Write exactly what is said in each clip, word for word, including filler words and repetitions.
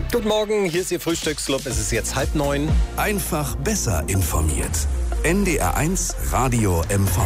Guten Morgen, hier ist Ihr Frühstücksclub. Es ist jetzt halb neun. Einfach besser informiert. N D R eins Radio M V.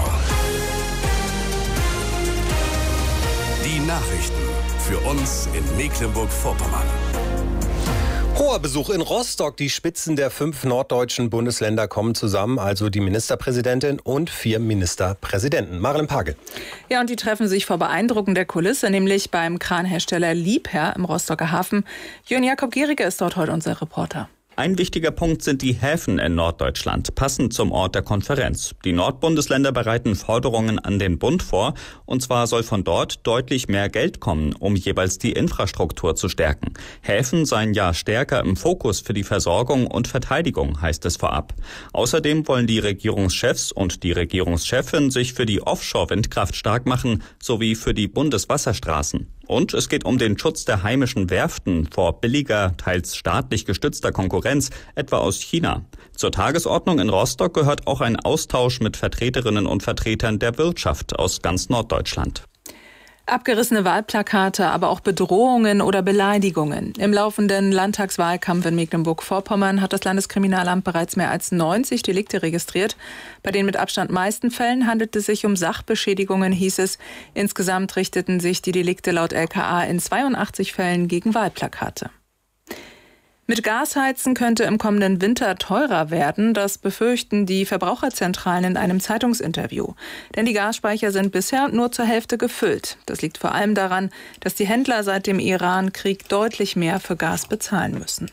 Die Nachrichten für uns in Mecklenburg-Vorpommern. Hoher Besuch in Rostock. Die Spitzen der fünf norddeutschen Bundesländer kommen zusammen, also die Ministerpräsidentin und vier Ministerpräsidenten. Marilyn Pagel. Ja, und die treffen sich vor beeindruckender Kulisse, nämlich beim Kranhersteller Liebherr im Rostocker Hafen. Jörn Jakob Gierige ist dort heute unser Reporter. Ein wichtiger Punkt sind die Häfen in Norddeutschland, passend zum Ort der Konferenz. Die Nordbundesländer bereiten Forderungen an den Bund vor, und zwar soll von dort deutlich mehr Geld kommen, um jeweils die Infrastruktur zu stärken. Häfen seien ja stärker im Fokus für die Versorgung und Verteidigung, heißt es vorab. Außerdem wollen die Regierungschefs und die Regierungschefin sich für die Offshore-Windkraft stark machen, sowie für die Bundeswasserstraßen. Und es geht um den Schutz der heimischen Werften vor billiger, teils staatlich gestützter Konkurrenz, etwa aus China. Zur Tagesordnung in Rostock gehört auch ein Austausch mit Vertreterinnen und Vertretern der Wirtschaft aus ganz Norddeutschland. Abgerissene Wahlplakate, aber auch Bedrohungen oder Beleidigungen. Im laufenden Landtagswahlkampf in Mecklenburg-Vorpommern hat das Landeskriminalamt bereits mehr als neunzig Delikte registriert. Bei den mit Abstand meisten Fällen handelt es sich um Sachbeschädigungen, hieß es. Insgesamt richteten sich die Delikte laut L K A in zweiundachtzig Fällen gegen Wahlplakate. Mit Gasheizen könnte im kommenden Winter teurer werden. Das befürchten die Verbraucherzentralen in einem Zeitungsinterview. Denn die Gasspeicher sind bisher nur zur Hälfte gefüllt. Das liegt vor allem daran, dass die Händler seit dem Iran-Krieg deutlich mehr für Gas bezahlen müssen.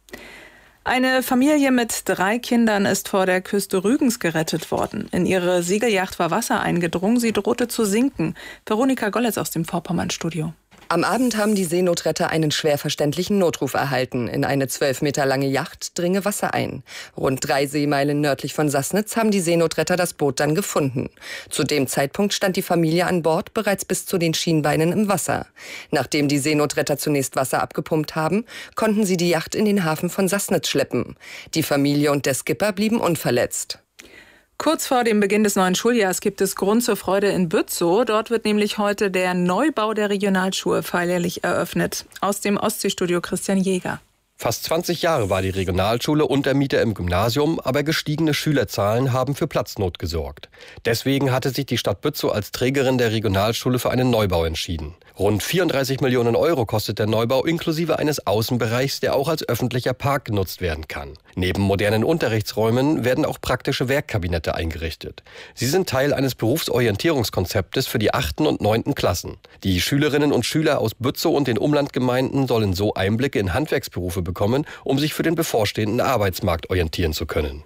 Eine Familie mit drei Kindern ist vor der Küste Rügens gerettet worden. In ihre Segelyacht war Wasser eingedrungen. Sie drohte zu sinken. Veronika Gollitz aus dem Vorpommern-Studio. Am Abend haben die Seenotretter einen schwer verständlichen Notruf erhalten. In eine zwölf Meter lange Yacht dringe Wasser ein. Rund drei Seemeilen nördlich von Sassnitz haben die Seenotretter das Boot dann gefunden. Zu dem Zeitpunkt stand die Familie an Bord bereits bis zu den Schienbeinen im Wasser. Nachdem die Seenotretter zunächst Wasser abgepumpt haben, konnten sie die Yacht in den Hafen von Sassnitz schleppen. Die Familie und der Skipper blieben unverletzt. Kurz vor dem Beginn des neuen Schuljahrs gibt es Grund zur Freude in Bützow. Dort wird nämlich heute der Neubau der Regionalschule feierlich eröffnet. Aus dem Ostseestudio Christian Jäger. Fast zwanzig Jahre war die Regionalschule Untermieter im Gymnasium, aber gestiegene Schülerzahlen haben für Platznot gesorgt. Deswegen hatte sich die Stadt Bützow als Trägerin der Regionalschule für einen Neubau entschieden. Rund vierunddreißig Millionen Euro kostet der Neubau inklusive eines Außenbereichs, der auch als öffentlicher Park genutzt werden kann. Neben modernen Unterrichtsräumen werden auch praktische Werkkabinette eingerichtet. Sie sind Teil eines Berufsorientierungskonzeptes für die achten und neunten Klassen. Die Schülerinnen und Schüler aus Bützow und den Umlandgemeinden sollen so Einblicke in Handwerksberufe bekommen, um sich für den bevorstehenden Arbeitsmarkt orientieren zu können.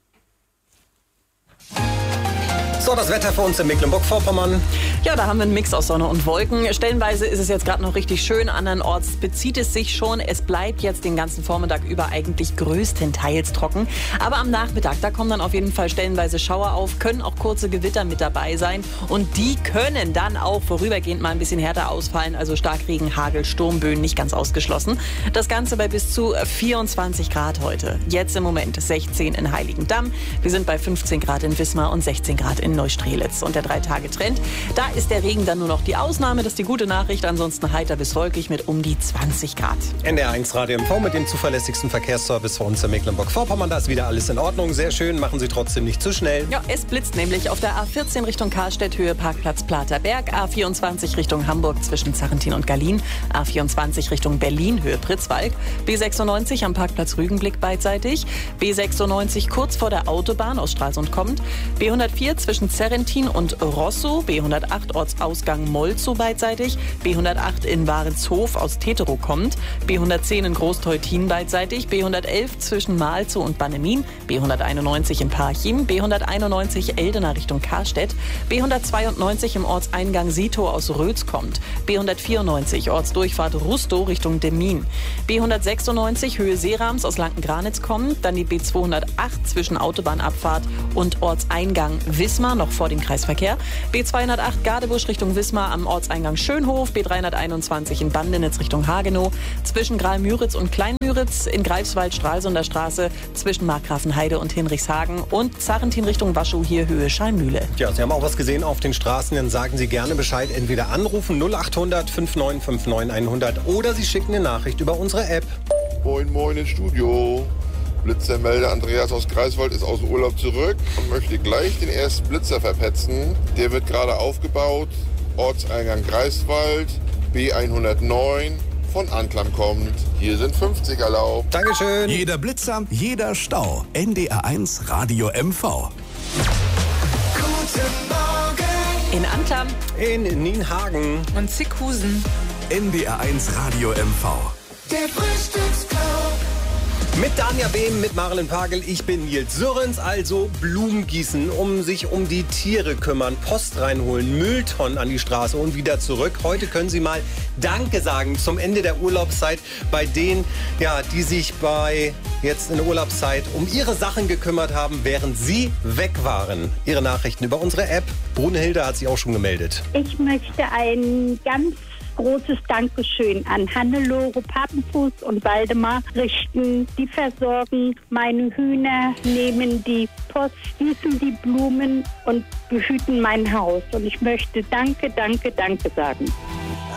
So, das Wetter für uns in Mecklenburg-Vorpommern. Ja, da haben wir einen Mix aus Sonne und Wolken. Stellenweise ist es jetzt gerade noch richtig schön. Andernorts bezieht es sich schon. Es bleibt jetzt den ganzen Vormittag über eigentlich größtenteils trocken. Aber am Nachmittag, da kommen dann auf jeden Fall stellenweise Schauer auf, können auch kurze Gewitter mit dabei sein. Und die können dann auch vorübergehend mal ein bisschen härter ausfallen. Also Starkregen, Hagel, Sturmböen nicht ganz ausgeschlossen. Das Ganze bei bis zu vierundzwanzig Grad heute. Jetzt im Moment sechzehn in Heiligendamm. Wir sind bei fünfzehn Grad in Wismar und sechzehn Grad in Neustrelitz. Und der Drei-Tage-Trend, da ist der Regen dann nur noch die Ausnahme. Das ist die gute Nachricht. Ansonsten heiter bis wolkig mit um die zwanzig Grad. N D R eins Radio M V mit dem zuverlässigsten Verkehrsservice für uns in Mecklenburg-Vorpommern. Da ist wieder alles in Ordnung. Sehr schön. Machen Sie trotzdem nicht zu schnell. Ja, es blitzt nämlich auf der A vierzehn Richtung Karlstedt, Höhe Parkplatz Platerberg. A vierundzwanzig Richtung Hamburg zwischen Zarrentin und Gallien. A vierundzwanzig Richtung Berlin, Höhe Pritzwalk. B sechsundneunzig am Parkplatz Rügenblick beidseitig. B sechsundneunzig kurz vor der Autobahn aus Stralsund kommt. B hundertvier zwischen Zerrentin und Rosso. B hundertacht Ortsausgang Molzow beidseitig. B hundertacht in Warenshof aus Teterow kommt. B hundertzehn in Großteutin beidseitig. B hundertelf zwischen Malzow und Bannemin. B hunderteinundneunzig in Parchim. B hunderteinundneunzig Eldena Richtung Karstedt. B hundertzweiundneunzig im Ortseingang Sito aus Rötz kommt. B hundertvierundneunzig Ortsdurchfahrt Rustow Richtung Demmin. B hundertsechsundneunzig Höhe Seerams aus Lanken-Granitz kommt. Dann die B zweihundertacht zwischen Autobahnabfahrt und Ortseingang Wismar noch vor dem Kreisverkehr. B zweihundertacht Gadebusch Richtung Wismar am Ortseingang Schönhof. B dreihunderteinundzwanzig in Bandenitz Richtung Hagenow. Zwischen Graal-Müritz und Klein-Müritz. In Greifswald Stralsunder Straße zwischen Markgrafenheide und Hinrichshagen. Und Zarrentin Richtung Waschow hier Höhe Scheinmühle. Ja, Sie haben auch was gesehen auf den Straßen. Dann sagen Sie gerne Bescheid. Entweder anrufen null achthundert fünfundneunzig neunundfünfzig neunhundert oder Sie schicken eine Nachricht über unsere App. Moin, moin ins Studio. Blitzermelder Andreas aus Greifswald ist aus dem Urlaub zurück und möchte gleich den ersten Blitzer verpetzen. Der wird gerade aufgebaut. Ortseingang Greifswald, B hundertneun. Von Anklam kommt. Hier sind fünfzig erlaubt. Dankeschön. Jeder Blitzer, jeder Stau. N D R eins Radio M V. Guten Morgen. In Anklam. In Nienhagen. Und Zickhusen. N D R eins Radio M V. Der Frühstücksclub. Mit Danja Behm, mit Marilyn Pagel, ich bin Nils Sürrens, also Blumen gießen, um sich um die Tiere kümmern, Post reinholen, Mülltonnen an die Straße und wieder zurück. Heute können Sie mal Danke sagen zum Ende der Urlaubszeit bei denen, ja, die sich bei jetzt in der Urlaubszeit um ihre Sachen gekümmert haben, während Sie weg waren. Ihre Nachrichten über unsere App. Brunhilde hat sich auch schon gemeldet. Ich möchte ein ganz großes Dankeschön an Hannelore, Papenfuß und Waldemar richten. Die versorgen meine Hühner, nehmen die Post, gießen die Blumen und behüten mein Haus. Und ich möchte Danke, Danke, Danke sagen.